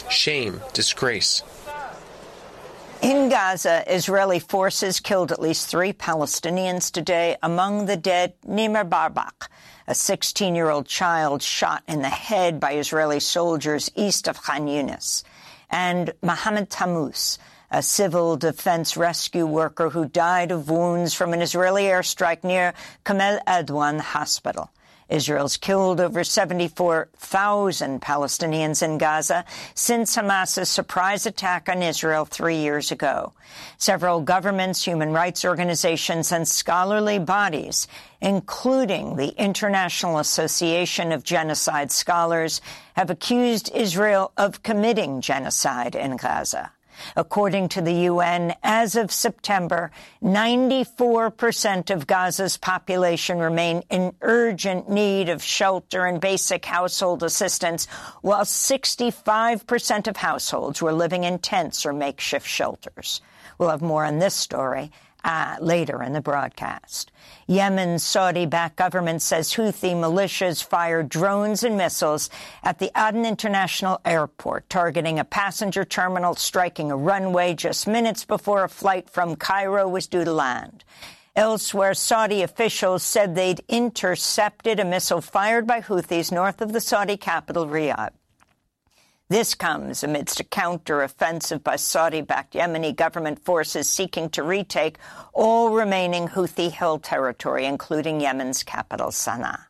Shame, disgrace. In Gaza, Israeli forces killed at least 3 Palestinians today. Among the dead, Nimer Barbak, a 16-year-old child shot in the head by Israeli soldiers east of Khan Yunis, and Mohammed Tammuz, a civil defense rescue worker who died of wounds from an Israeli airstrike near Kamel Adwan Hospital. Israel's killed over 74,000 Palestinians in Gaza since Hamas's surprise attack on Israel 3 years ago. Several governments, human rights organizations, and scholarly bodies, including the International Association of Genocide Scholars, have accused Israel of committing genocide in Gaza. According to the UN, as of September, 94% of Gaza's population remain in urgent need of shelter and basic household assistance, while 65% of households were living in tents or makeshift shelters. We'll have more on this story later in the broadcast. Yemen's Saudi-backed government says Houthi militias fired drones and missiles at the Aden International Airport, targeting a passenger terminal, striking a runway just minutes before a flight from Cairo was due to land. Elsewhere, Saudi officials said they'd intercepted a missile fired by Houthis north of the Saudi capital, Riyadh. This comes amidst a counter-offensive by Saudi-backed Yemeni government forces seeking to retake all remaining Houthi-held territory, including Yemen's capital, Sana'a.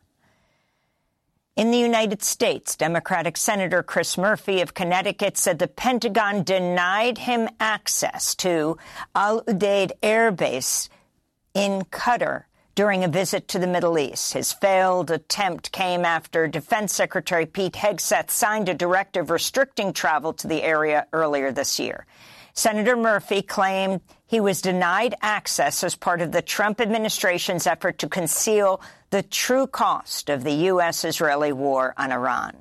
In the United States, Democratic Senator Chris Murphy of Connecticut said the Pentagon denied him access to Al Udeid Air Base in Qatar during a visit to the Middle East. His failed attempt came after Defense Secretary Pete Hegseth signed a directive restricting travel to the area earlier this year. Senator Murphy claimed he was denied access as part of the Trump administration's effort to conceal the true cost of the U.S.-Israeli war on Iran.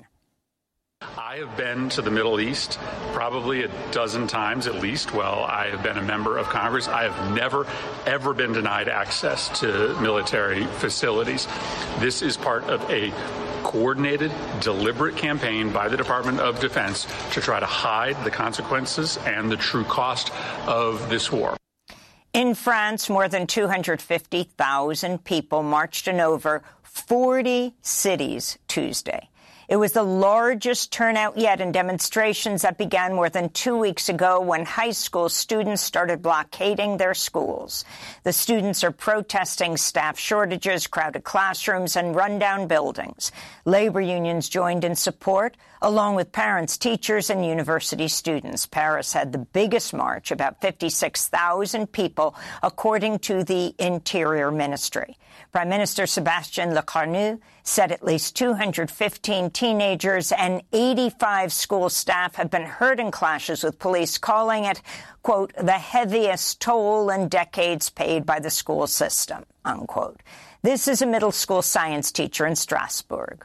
I have been to the Middle East probably a dozen times at least while I have been a member of Congress. I have never, ever been denied access to military facilities. This is part of a coordinated, deliberate campaign by the Department of Defense to try to hide the consequences and the true cost of this war. In France, more than 250,000 people marched in over 40 cities Tuesday. It was the largest turnout yet in demonstrations that began more than 2 weeks ago when high school students started blockading their schools. The students are protesting staff shortages, crowded classrooms, and rundown buildings. Labor unions joined in support, along with parents, teachers, and university students. Paris had the biggest march, about 56,000 people, according to the Interior Ministry. Prime Minister Sébastien Lecornu said at least 215 teenagers and 85 school staff have been hurt in clashes with police, calling it, quote, the heaviest toll in decades paid by the school system, unquote. This is a middle school science teacher in Strasbourg.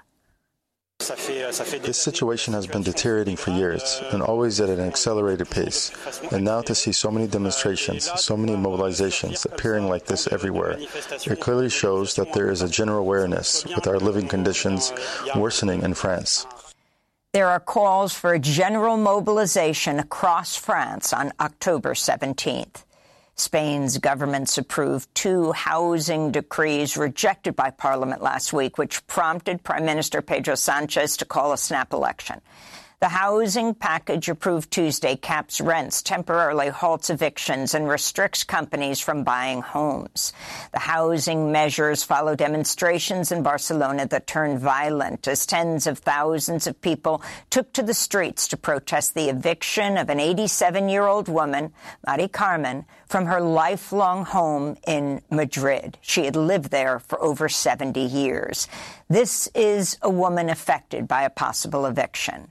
This situation has been deteriorating for years and always at an accelerated pace. And now to see so many demonstrations, so many mobilizations appearing like this everywhere, it clearly shows that there is a general awareness with our living conditions worsening in France. There are calls for a general mobilization across France on October 17th. Spain's government's approved 2 housing decrees rejected by Parliament last week, which prompted Prime Minister Pedro Sanchez to call a snap election. The housing package approved Tuesday caps rents, temporarily halts evictions, and restricts companies from buying homes. The housing measures follow demonstrations in Barcelona that turned violent as tens of thousands of people took to the streets to protest the eviction of an 87-year-old woman, Mari Carmen, from her lifelong home in Madrid. She had lived there for over 70 years. This is a woman affected by a possible eviction.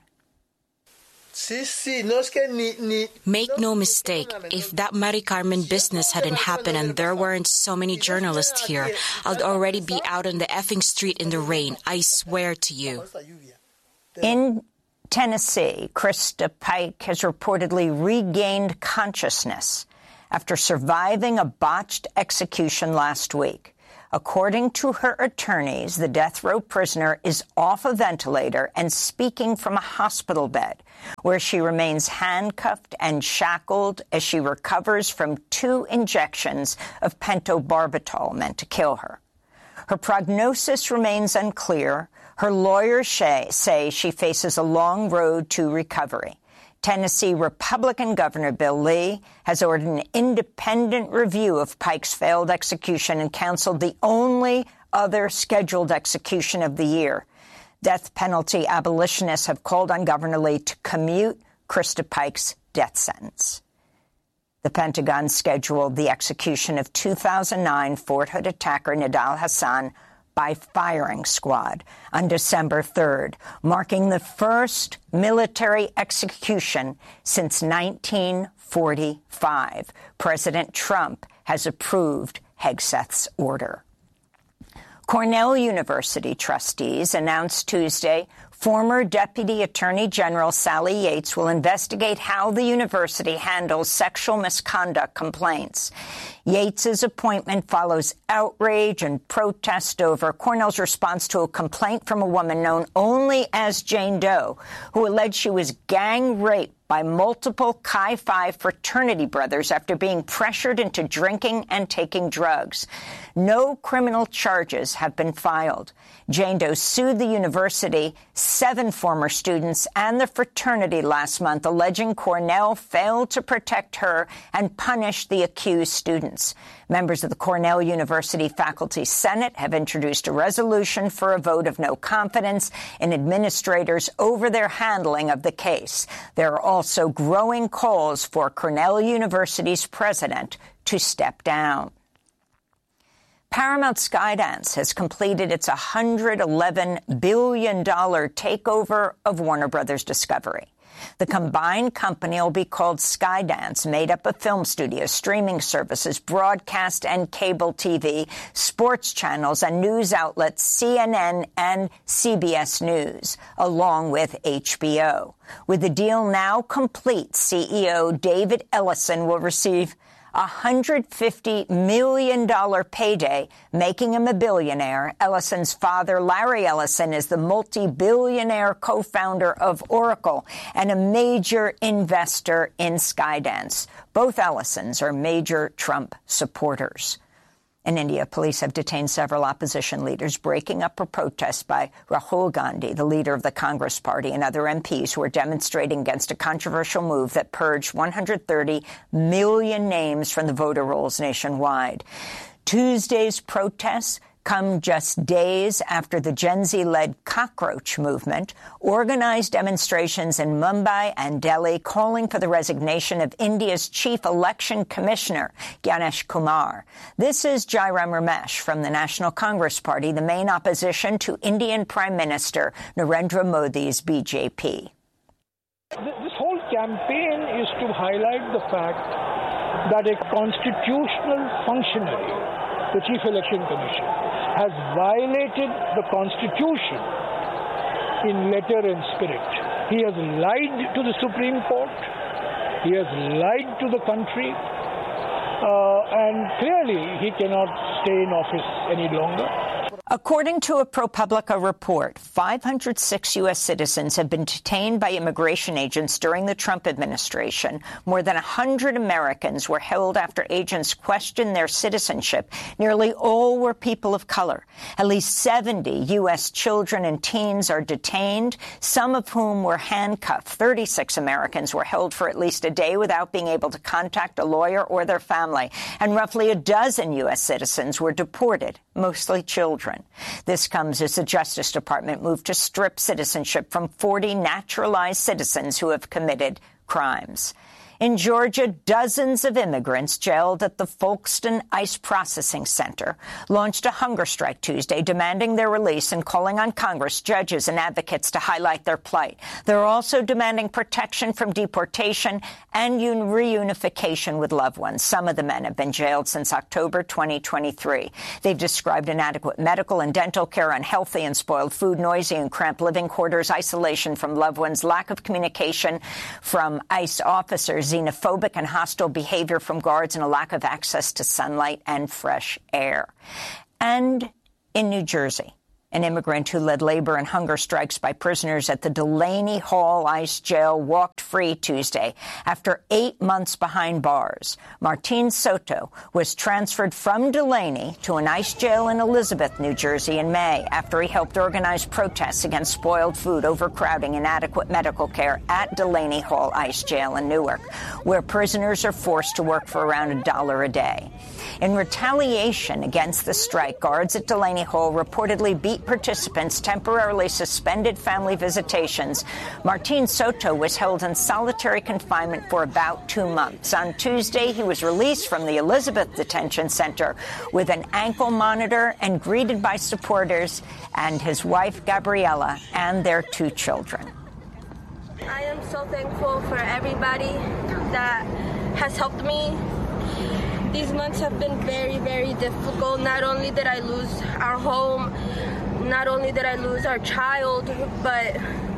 Make no mistake, if that Mari Carmen business hadn't happened and there weren't so many journalists here, I'd already be out on the effing street in the rain, I swear to you. In Tennessee, Krista Pike has reportedly regained consciousness after surviving a botched execution last week. According to her attorneys, the death row prisoner is off a ventilator and speaking from a hospital bed, where she remains handcuffed and shackled as she recovers from 2 injections of pentobarbital meant to kill her. Her prognosis remains unclear. Her lawyers say she faces a long road to recovery. Tennessee Republican Governor Bill Lee has ordered an independent review of Pike's failed execution and canceled the only other scheduled execution of the year. Death penalty abolitionists have called on Governor Lee to commute Krista Pike's death sentence. The Pentagon scheduled the execution of 2009 Fort Hood attacker Nidal Hasan by firing squad on December 3rd, marking the first military execution since 1945. President Trump has approved Hegseth's order. Cornell University trustees announced Tuesday former Deputy Attorney General Sally Yates will investigate how the university handles sexual misconduct complaints. Yates's appointment follows outrage and protest over Cornell's response to a complaint from a woman known only as Jane Doe, who alleged she was gang raped by multiple Chi Phi fraternity brothers after being pressured into drinking and taking drugs. No criminal charges have been filed. Jane Doe sued the university, 7 former students, and the fraternity last month, alleging Cornell failed to protect her and punish the accused students. Members of the Cornell University Faculty Senate have introduced a resolution for a vote of no confidence in administrators over their handling of the case. There are also growing calls for Cornell University's president to step down. Paramount Skydance has completed its $111 billion takeover of Warner Bros. Discovery. The combined company will be called Skydance, made up of film studios, streaming services, broadcast and cable TV, sports channels, and news outlets CNN and CBS News, along with HBO. With the deal now complete, CEO David Ellison will receive a $150 million payday, making him a billionaire. Ellison's father, Larry Ellison, is the multi-billionaire co-founder of Oracle and a major investor in Skydance. Both Ellisons are major Trump supporters. In India, police have detained several opposition leaders, breaking up a protest by Rahul Gandhi, the leader of the Congress Party, and other MPs who are demonstrating against a controversial move that purged 130 million names from the voter rolls nationwide. Tuesday's protests come just days after the Gen Z-led cockroach movement organized demonstrations in Mumbai and Delhi calling for the resignation of India's chief election commissioner, Ganesh Kumar. This is Jairam Ramesh from the National Congress Party, the main opposition to Indian Prime Minister Narendra Modi's BJP. This whole campaign is to highlight the fact that a constitutional functionary, the Chief Election Commission, has violated the Constitution in letter and spirit. He has lied to the Supreme Court. He has lied to the country. And clearly, he cannot stay in office any longer. According to a ProPublica report, 506 U.S. citizens have been detained by immigration agents during the Trump administration. More than 100 Americans were held after agents questioned their citizenship. Nearly all were people of color. At least 70 U.S. children and teens are detained, some of whom were handcuffed. 36 Americans were held for at least a day without being able to contact a lawyer or their family. And roughly a dozen U.S. citizens were deported, mostly children. This comes as the Justice Department moved to strip citizenship from 40 naturalized citizens who have committed crimes. In Georgia, dozens of immigrants jailed at the Folkston ICE Processing Center launched a hunger strike Tuesday, demanding their release and calling on Congress, judges, and advocates to highlight their plight. They're also demanding protection from deportation and reunification with loved ones. Some of the men have been jailed since October 2023. They've described inadequate medical and dental care, unhealthy and spoiled food, noisy and cramped living quarters, isolation from loved ones, lack of communication from ICE officers, xenophobic and hostile behavior from guards, and a lack of access to sunlight and fresh air. And in New Jersey, an immigrant who led labor and hunger strikes by prisoners at the Delaney Hall ICE jail walked free Tuesday after 8 months behind bars. Martin Soto was transferred from Delaney to an ICE jail in Elizabeth, New Jersey in May after he helped organize protests against spoiled food, overcrowding, and inadequate medical care at Delaney Hall ICE jail in Newark, where prisoners are forced to work for around $1 a day. In retaliation against the strike, guards at Delaney Hall reportedly beat participants, temporarily suspended family visitations. Martin Soto was held in solitary confinement for about 2 months. On Tuesday, he was released from the Elizabeth Detention Center with an ankle monitor and greeted by supporters and his wife, Gabriela, and their 2 children. I am so thankful for everybody that has helped me. These months have been very, very difficult. Not only did I lose our home, not only did I lose our child, but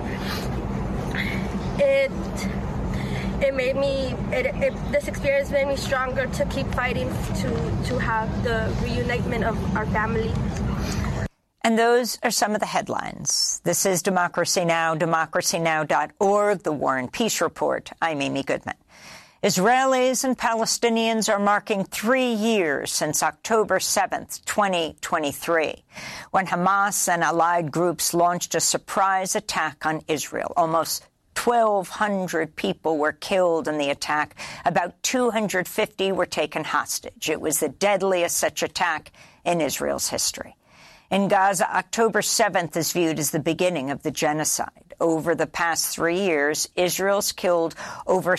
this experience made me stronger to keep fighting to have the reunitement of our family. And those are some of the headlines. This is Democracy Now!, democracynow.org, The War and Peace Report. I'm Amy Goodman. Israelis and Palestinians are marking 3 years since October 7th, 2023, when Hamas and allied groups launched a surprise attack on Israel. Almost 1,200 people were killed in the attack. About 250 were taken hostage. It was the deadliest such attack in Israel's history. In Gaza, October 7th is viewed as the beginning of the genocide. Over the past 3 years, Israel's killed over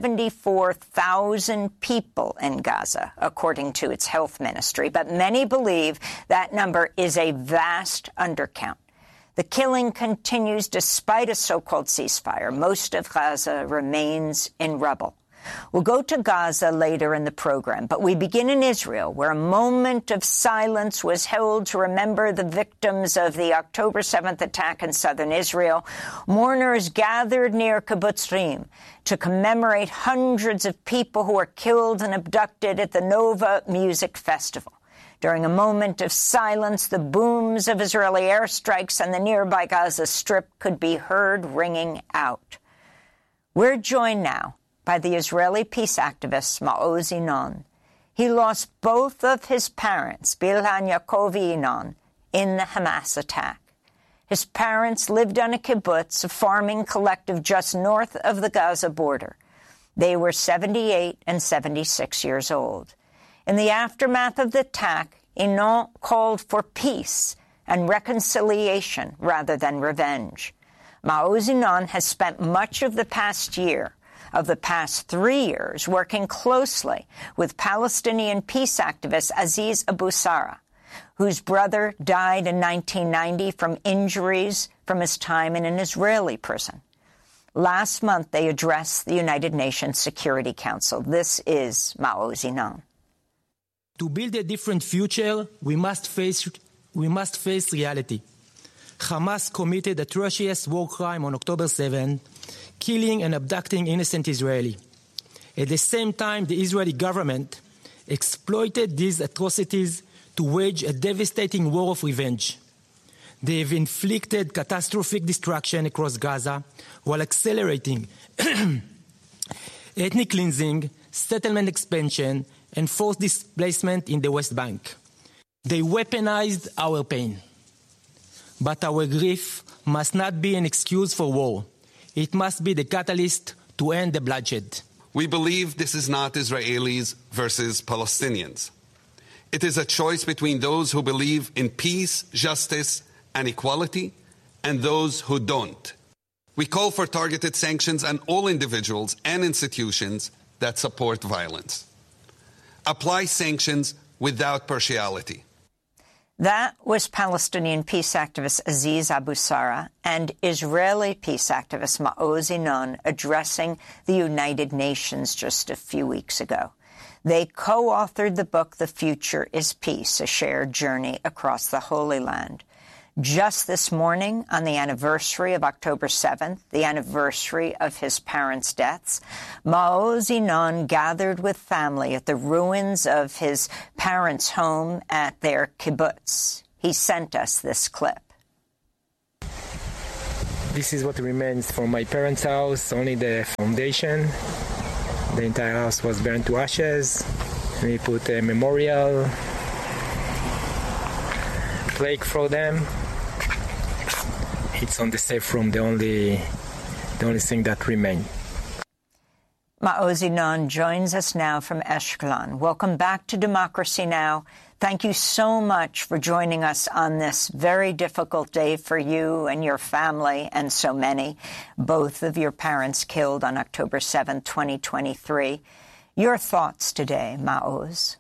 74,000 people in Gaza, according to its health ministry. But many believe that number is a vast undercount. The killing continues despite a so-called ceasefire. Most of Gaza remains in rubble. We'll go to Gaza later in the program, but we begin in Israel, where a moment of silence was held to remember the victims of the October 7th attack in southern Israel. Mourners gathered near Kibbutz Rim to commemorate hundreds of people who were killed and abducted at the Nova Music Festival. During a moment of silence, the booms of Israeli airstrikes on the nearby Gaza Strip could be heard ringing out. We're joined now by the Israeli peace activist Maoz Yinon. He lost both of his parents, Bilhan Yaakov Yinon, in the Hamas attack. His parents lived on a kibbutz, a farming collective just north of the Gaza border. They were 78 and 76 years old. In the aftermath of the attack, Yinon called for peace and reconciliation rather than revenge. Maoz Yinon has spent much of the past 3 years, working closely with Palestinian peace activist Aziz Abu Sara, whose brother died in 1990 from injuries from his time in an Israeli prison. Last month, they addressed the United Nations Security Council. This is Maoz Yinon. To build a different future, we must face reality. Hamas committed the atrocious war crime on October 7, killing and abducting innocent Israelis. At the same time, the Israeli government exploited these atrocities to wage a devastating war of revenge. They have inflicted catastrophic destruction across Gaza while accelerating ethnic cleansing, settlement expansion, and forced displacement in the West Bank. They weaponized our pain. But our grief must not be an excuse for war. It must be the catalyst to end the bloodshed. We believe this is not Israelis versus Palestinians. It is a choice between those who believe in peace, justice, and equality, and those who don't. We call for targeted sanctions on all individuals and institutions that support violence. Apply sanctions without partiality. That was Palestinian peace activist Aziz Abu Sara and Israeli peace activist Maoz Yinon addressing the United Nations just a few weeks ago. They co-authored the book The Future is Peace, a shared journey across the Holy Land. Just this morning, on the anniversary of October 7th, the anniversary of his parents' deaths, Maoz Yinon gathered with family at the ruins of his parents' home at their kibbutz. He sent us this clip. This is what remains from my parents' house, only the foundation. The entire house was burned to ashes. We put a memorial plaque for them. It's on the safe room, the only thing that remains. Maoz Yinon joins us now from Ashkelon. Welcome back to Democracy Now! Thank you so much for joining us on this very difficult day for you and your family and so many. Both of your parents killed on October 7, 2023. Your thoughts today, Maoz?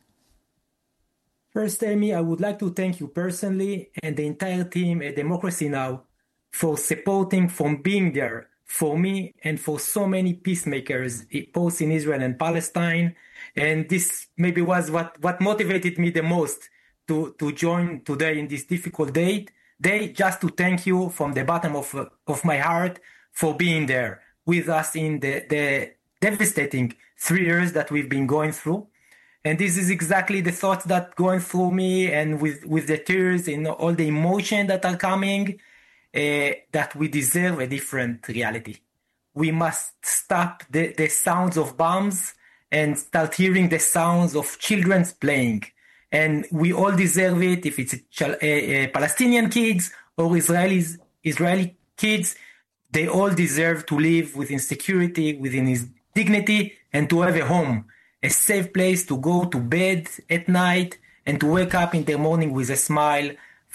First, Amy, I would like to thank you personally and the entire team at Democracy Now! For supporting, for being there for me and for so many peacemakers, both in Israel and Palestine. And this maybe was what motivated me the most to join today in this difficult day, just to thank you from the bottom of my heart for being there with us in the devastating 3 years that we've been going through. And this is exactly the thoughts that going through me, and with the tears and all the emotion that are coming, that we deserve a different reality. We must stop the sounds of bombs and start hearing the sounds of children playing. And we all deserve it, if it's Palestinian kids or Israeli kids. They all deserve to live within security, within his dignity, and to have a home, a safe place to go to bed at night and to wake up in the morning with a smile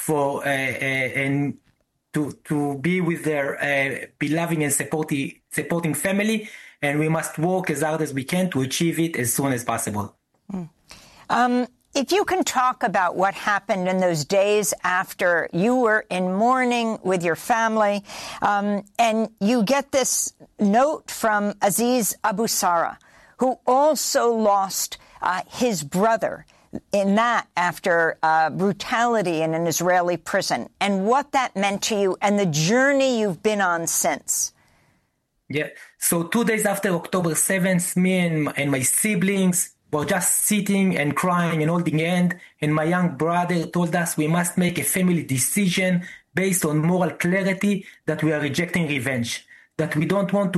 and to be with their beloved and supporting family. And we must work as hard as we can to achieve it as soon as possible. If you can talk about what happened in those days after you were in mourning with your family, and you get this note from Aziz Abu Sara, who also lost his brother in that after brutality in an Israeli prison, and what that meant to you and the journey you've been on since. Yeah. So 2 days after October 7th, me and my siblings were just sitting and crying and holding hands, and my young brother told us we must make a family decision based on moral clarity that we are rejecting revenge, that we don't want to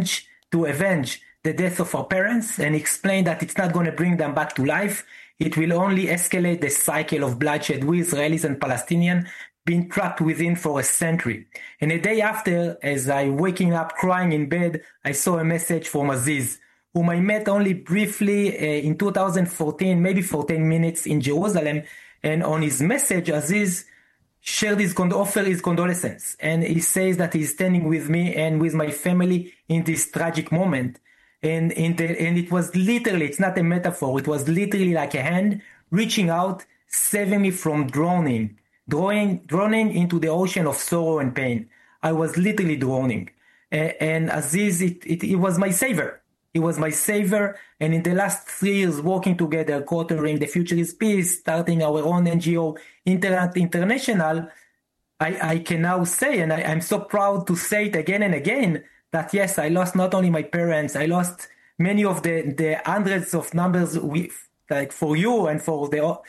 avenge the death of our parents, and explain that it's not going to bring them back to life. It will only escalate the cycle of bloodshed we Israelis and Palestinians been trapped within for a century. And a day after, as I waking up crying in bed, I saw a message from Aziz, whom I met only briefly in 2014, maybe for 10 minutes in Jerusalem. And on his message, Aziz shared offer his condolences. And he says that he's standing with me and with my family in this tragic moment. And it was literally, it's not a metaphor, it was literally like a hand reaching out, saving me from drowning into the ocean of sorrow and pain. I was literally drowning. And Aziz, it was my savior. He was my savior. And in the last 3 years, working together, quartering The Future is Peace, starting our own NGO, Interact International, I can now say, and I'm so proud to say it again and again, that yes, I lost not only my parents, I lost many of the hundreds of numbers like for you and for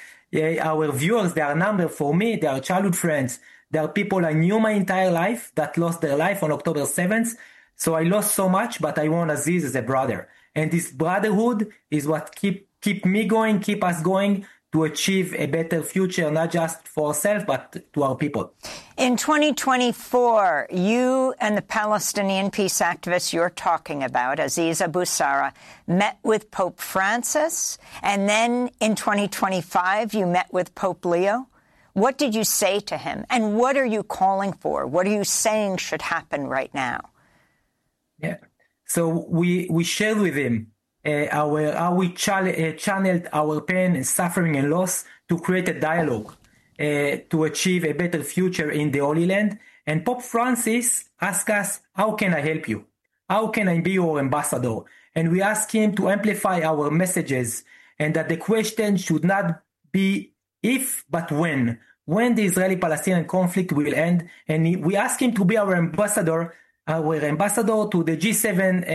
our viewers. There are numbers for me, they are childhood friends. There are people I knew my entire life that lost their life on October 7th. So I lost so much, but I want Aziz as a brother. And this brotherhood is what keep me going, keep us going to achieve a better future, not just for ourselves, but to our people. In 2024, you and the Palestinian peace activists you're talking about, Aziz Abu Sara, met with Pope Francis, and then in 2025, you met with Pope Leo. What did you say to him, and what are you calling for? What are you saying should happen right now? Yeah, so we shared with him how we channeled our pain and suffering and loss to create a dialogue to achieve a better future in the Holy Land. And Pope Francis asked us, how can I help you? How can I be your ambassador? And we asked him to amplify our messages, and that the question should not be if, but when. when the Israeli-Palestinian conflict will end, and we asked him to be our ambassador to the G7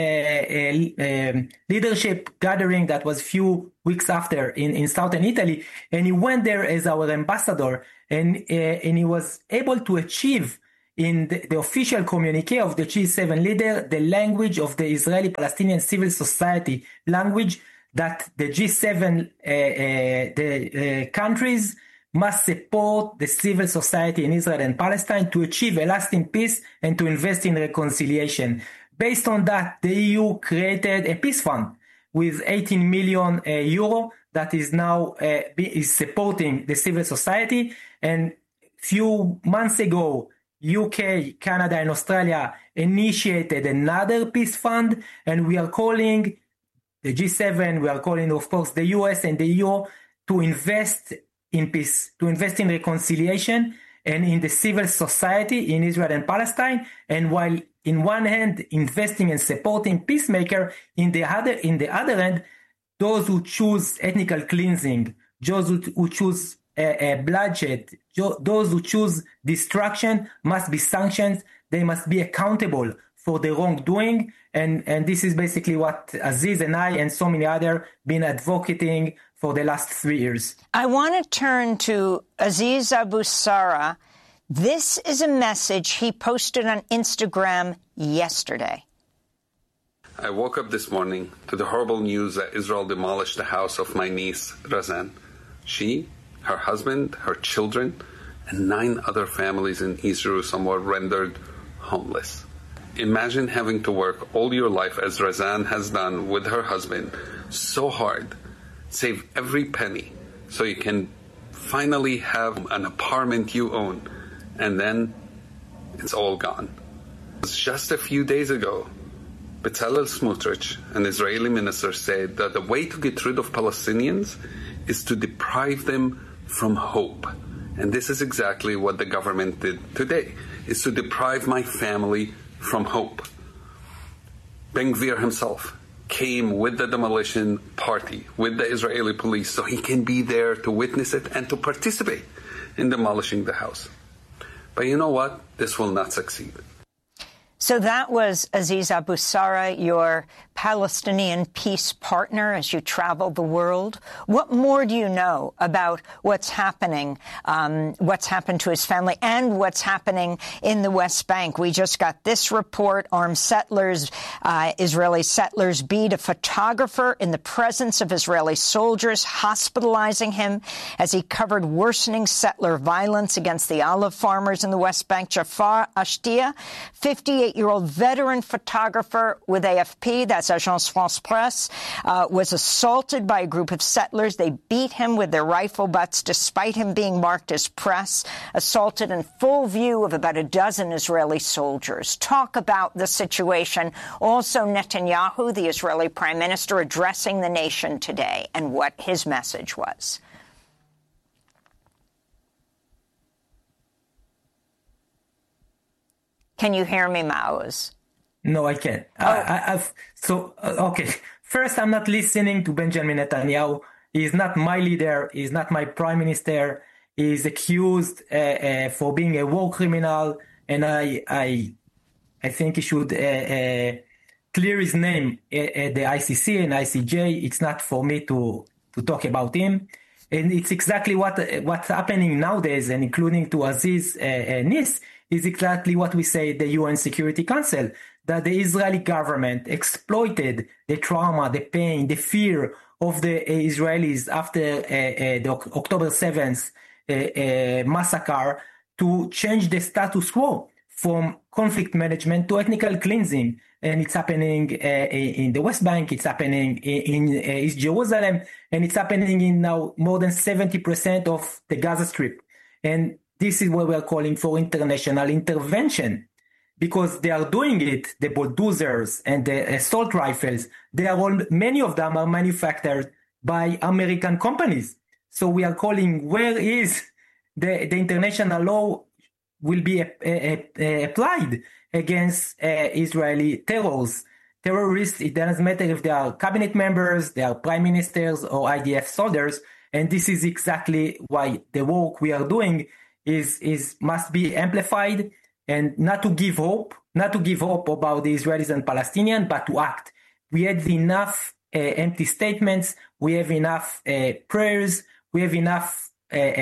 leadership gathering that was a few weeks after in southern Italy, and he went there as our ambassador, and he was able to achieve in the official communique of the G7 leader the language of the Israeli-Palestinian civil society, language that the G7 countries must support the civil society in Israel and Palestine to achieve a lasting peace and to invest in reconciliation. Based on that, the EU created a peace fund with 18 million euro that is now is supporting the civil society. And few months ago, UK, Canada, and Australia initiated another peace fund, and we are calling the G7, we are calling, of course, the US and the EU to invest in peace, to invest in reconciliation and in the civil society in Israel and Palestine. And while in one hand investing and supporting peacemaker, in the other hand, those who choose ethnical cleansing, those who choose bloodshed, those who choose destruction must be sanctioned. They must be accountable for the wrongdoing. And this is basically what Aziz and I and so many others been advocating for the last 3 years. I want to turn to Aziz Abu Sara. This is a message he posted on Instagram yesterday. I woke up this morning to the horrible news that Israel demolished the house of my niece, Razan. She, her husband, her children, and 9 other families in East Jerusalem were rendered homeless. Imagine having to work all your life, as Razan has done with her husband, so hard, save every penny, so you can finally have an apartment you own, and then it's all gone. Just a few days ago, Bezalel Smotrich, an Israeli minister, said that the way to get rid of Palestinians is to deprive them from hope. And this is exactly what the government did today, is to deprive my family from hope. Ben-Gvir himself came with the demolition party, with the Israeli police, so he can be there to witness it and to participate in demolishing the house. But you know what? This will not succeed. So that was Aziz Abu Sara, your Palestinian peace partner as you travel the world. What more do you know about what's happening, what's happened to his family, and what's happening in the West Bank? We just got this report. Armed settlers, Israeli settlers beat a photographer in the presence of Israeli soldiers, hospitalizing him as he covered worsening settler violence against the olive farmers in the West Bank. Jafar Ashtia, 58-year-old veteran photographer with AFP, that's Agence France Presse, was assaulted by a group of settlers. They beat him with their rifle butts despite him being marked as press, assaulted in full view of about a dozen Israeli soldiers. Talk about the situation. Also, Netanyahu, the Israeli prime minister, addressing the nation today and what his message was. Can you hear me, Maoz? No, I can't. Okay. First, I'm not listening to Benjamin Netanyahu. He's not my leader. He's not my prime minister. He's accused for being a war criminal, and I think he should clear his name at the ICC and ICJ. It's not for me to talk about him. And it's exactly what's happening nowadays, and including to Aziz niece, is exactly what we say at the UN Security Council, that the Israeli government exploited the trauma, the pain, the fear of the Israelis after the October 7th massacre to change the status quo from conflict management to ethnical cleansing. And it's happening in the West Bank, it's happening in East Jerusalem, and it's happening in now more than 70% of the Gaza Strip. And this is what we are calling for international intervention, because they are doing it, the bulldozers and the assault rifles, many of them are manufactured by American companies. So we are calling, where is the international law will be applied against Israeli terrorists. It doesn't matter if they are cabinet members, they are prime ministers or IDF soldiers. And this is exactly why the work we are doing must be amplified, and not to give hope about the Israelis and Palestinians, but to act. We had enough empty statements. We have enough prayers. We have enough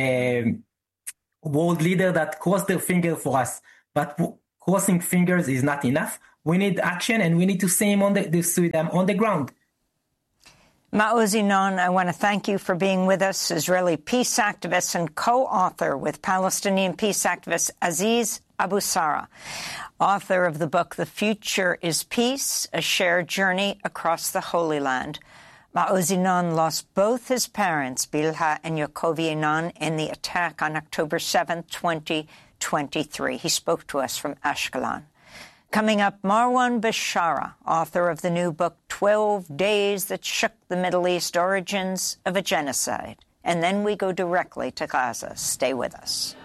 world leaders that cross their finger for us. But crossing fingers is not enough. We need action, and we need to see them on the ground. Maoz Yinon, I want to thank you for being with us, Israeli peace activist and co-author with Palestinian peace activist Aziz Abu Sara, author of the book The Future is Peace, A Shared Journey Across the Holy Land. Maoz Yinon lost both his parents, Bilha and Yaakov Yinon, in the attack on October 7, 2023. He spoke to us from Ashkelon. Coming up, Marwan Bishara, author of the new book, 12 Days That Shook the Middle East, Origins of a Genocide. And then we go directly to Gaza. Stay with us.